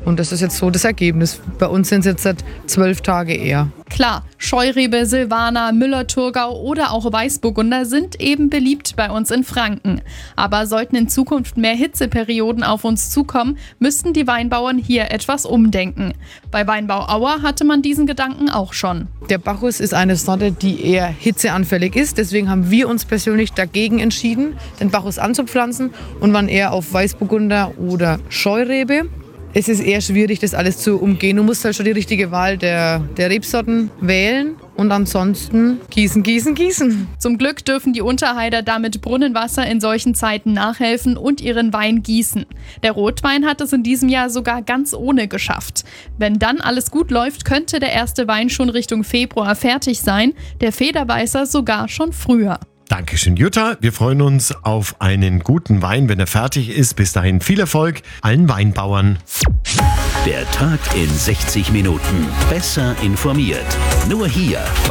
Und das ist jetzt so das Ergebnis. Bei uns sind es jetzt seit 12 Tage eher. Klar, Scheurebe, Silvaner, Müller-Thurgau oder auch Weißburgunder sind eben beliebt bei uns in Franken. Aber sollten in Zukunft mehr Hitzeperioden auf uns zukommen, müssten die Weinbauern hier etwas umdenken. Bei Weinbau Auer hatte man diesen Gedanken auch schon. Der Bacchus ist eine Sorte, die eher hitzeanfällig ist. Deswegen haben wir uns persönlich dagegen entschieden, den Bacchus anzupflanzen und waren eher auf Weißburgunder oder Scheurebe. Es ist eher schwierig, das alles zu umgehen. Du musst halt schon die richtige Wahl der Rebsorten wählen und ansonsten gießen. Zum Glück dürfen die Unterheider damit Brunnenwasser in solchen Zeiten nachhelfen und ihren Wein gießen. Der Rotwein hat es in diesem Jahr sogar ganz ohne geschafft. Wenn dann alles gut läuft, könnte der erste Wein schon Richtung Februar fertig sein, der Federweißer sogar schon früher. Dankeschön, Jutta. Wir freuen uns auf einen guten Wein, wenn er fertig ist. Bis dahin viel Erfolg allen Weinbauern. Der Tag in 60 Minuten. Besser informiert. Nur hier bei